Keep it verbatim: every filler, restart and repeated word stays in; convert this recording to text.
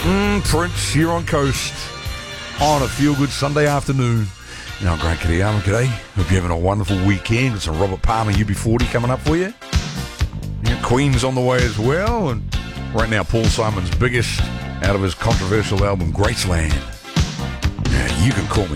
Mm, Prince here on Coast on a feel-good Sunday afternoon. You know, Grant Kitayama, g'day. Hope you're having a wonderful weekend. Got some Robert Palmer U B forty coming up for you. You got Queen's on the way as well. And right now, Paul Simon's biggest out of his controversial album, Graceland. Now, you can call me